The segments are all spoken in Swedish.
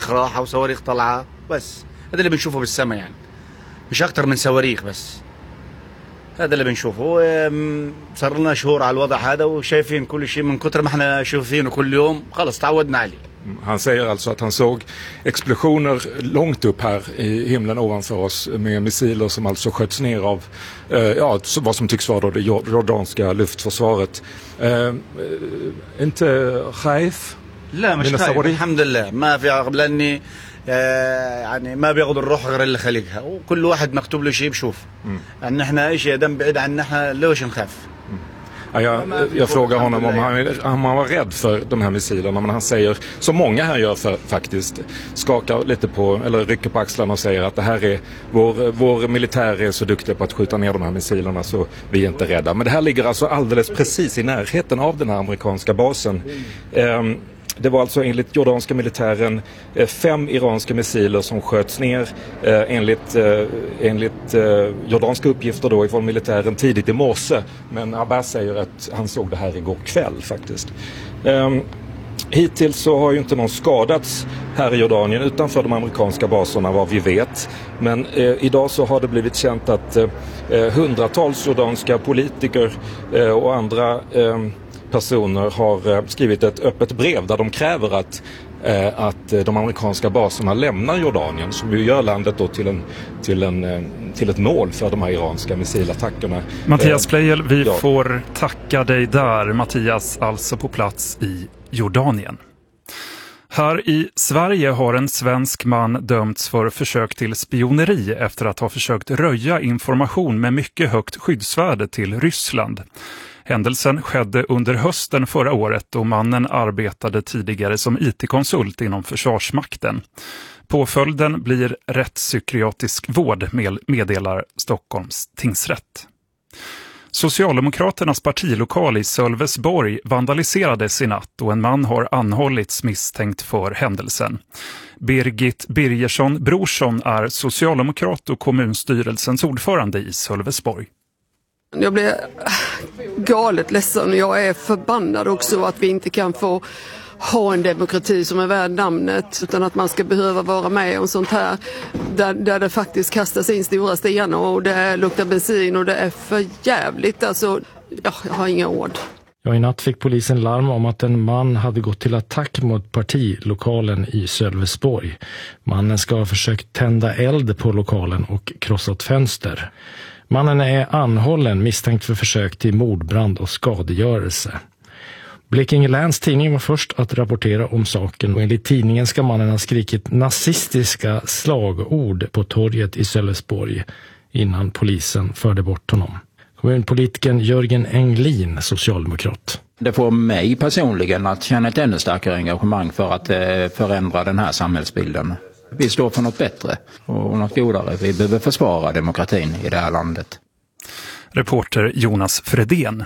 صواريخ راحة وصواريخ طلعة بس. هذا اللي بنشوفه بالسماء يعني، مش أكتر من صواريخ بس. هذا اللي بنشوفه. صار لنا شهور على الوضع هذا وشايفين كل شيء من كتر ما احنا شايفينه كل يوم خلص تعودنا عليه. Han säger alltså att han såg explosioner långt upp här i himlen ovanför oss med missiler som alltså sköts ner av vad som tycks vara det jordanska luftförsvaret. Inte خايف؟ لا مش خايف الحمد لله. ما في لأني يعني ما بياخذ الروح غير اللي خلقها وكل واحد مكتوب له شيء بشوف. يعني احنا ايش دم بعيد عنا احنا ليش نخاف. Jag frågar honom om han var rädd för de här missilerna, men han säger, som många här gör faktiskt, skakar lite på, eller rycker på axlarna och säger att det här är vår militär är så duktig på att skjuta ner de här missilerna så vi är inte rädda. Men det här ligger alltså alldeles precis i närheten av den här amerikanska basen. Det var alltså enligt jordanska militären 5 iranska missiler som sköts ner enligt jordanska uppgifter då ifrån militären tidigt i morse. Men Abbas säger att han såg det här igår kväll faktiskt. Hittills så har ju inte någon skadats här i Jordanien utanför de amerikanska baserna vad vi vet. Men idag så har det blivit känt att hundratals jordanska politiker och andra personer har skrivit ett öppet brev där de kräver att de amerikanska baserna lämnar Jordanien, som ju gör landet då till ett mål för de här iranska missilattackerna. Mattias Pleijel, vi får tacka dig där. Mattias alltså på plats i Jordanien. Här i Sverige har en svensk man dömts för försök till spioneri efter att ha försökt röja information med mycket högt skyddsvärde till Ryssland. Händelsen skedde under hösten förra året och mannen arbetade tidigare som IT-konsult inom Försvarsmakten. Påföljden blir rättspsykiatrisk vård, meddelar Stockholms tingsrätt. Socialdemokraternas partilokal i Sölvesborg vandaliserades i natt och en man har anhållits misstänkt för händelsen. Birgit Birgersson Brorsson är socialdemokrat och kommunstyrelsens ordförande i Sölvesborg. Jag blir galet ledsen och jag är förbannad också att vi inte kan få ha en demokrati som är värd namnet, utan att man ska behöva vara med om sånt här där det faktiskt kastas in stora stenar och det luktar bensin och det är för jävligt. Alltså, jag har inga ord. I natt fick polisen larm om att en man hade gått till attack mot partilokalen i Sölvesborg. Mannen ska ha försökt tända eld på lokalen och krossat fönster. Mannen är anhållen misstänkt för försök till mordbrand och skadegörelse. Blekinge Läns tidning var först att rapportera om saken och enligt tidningen ska mannen ha skrikit nazistiska slagord på torget i Sölvesborg innan polisen förde bort honom. Kommunpolitiken Jörgen Englin, socialdemokrat. Det får mig personligen att känna ett ännu starkare engagemang för att förändra den här samhällsbilden. Vi står för något bättre och något godare. Vi behöver försvara demokratin i det här landet. Reporter Jonas Fredén.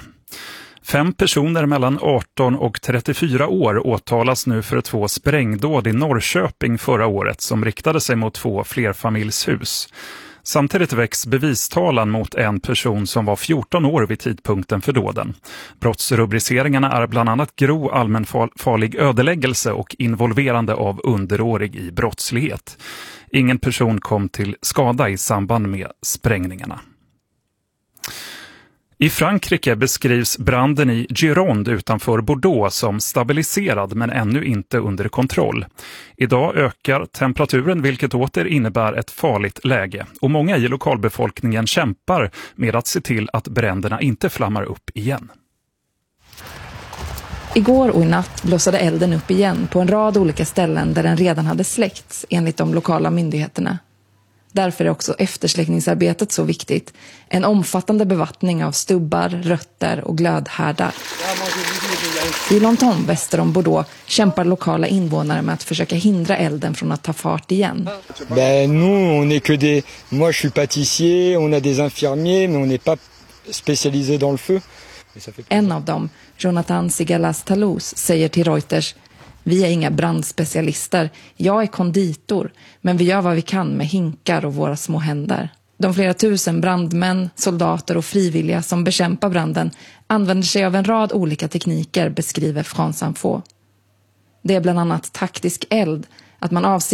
5 personer mellan 18 och 34 år åtalas nu för 2 sprängdåd i Norrköping förra året som riktade sig mot 2 flerfamiljshus. Samtidigt väcks bevistalan mot en person som var 14 år vid tidpunkten för dåden. Brottsrubriceringarna är bland annat grov allmänfarlig ödeläggelse och involverande av underårig i brottslighet. Ingen person kom till skada i samband med sprängningarna. I Frankrike beskrivs branden i Gironde utanför Bordeaux som stabiliserad men ännu inte under kontroll. Idag ökar temperaturen vilket åter innebär ett farligt läge och många i lokalbefolkningen kämpar med att se till att bränderna inte flammar upp igen. Igår och i natt blossade elden upp igen på en rad olika ställen där den redan hade släckts enligt de lokala myndigheterna. Därför är också eftersläckningsarbetet så viktigt. En omfattande bevattning av stubbar, rötter och glödhärdar. I Lanton väster om Bordeaux kämpar lokala invånare med att försöka hindra elden från att ta fart igen. Moi je suis pâtissier, on a des infirmiers mais on n'est pas spécialisé dans le feu. En av dem, Jonathan Sigalas-Talous, säger till Reuters: vi är inga brandspecialister. Jag är konditor, men vi gör vad vi kan med hinkar och våra små händer. De flera tusen brandmän, soldater och frivilliga som bekämpar branden använder sig av en rad olika tekniker, beskriver France Info. Det är bland annat taktisk eld, att man avser